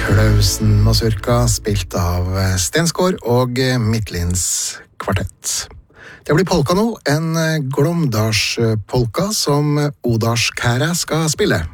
Klausen Mazurka, spilt av Stensgaard og Midtlyns kvartett. Det blir polka nå, en Glåmdalspolka som Odalskæret skal spille.